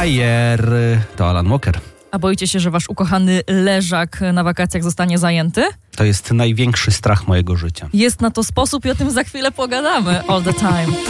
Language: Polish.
Fire. To Alan Walker. A boicie się, że wasz ukochany leżak na wakacjach zostanie zajęty? To jest największy strach mojego życia. Jest na to sposób i o tym za chwilę pogadamy. All the time.